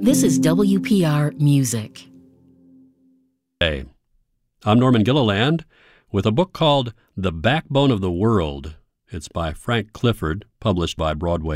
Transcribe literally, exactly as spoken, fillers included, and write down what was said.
This is W P R Music. Hey, I'm Norman Gilliland with a book called The Backbone of the World. It's by Frank Clifford, published by Broadway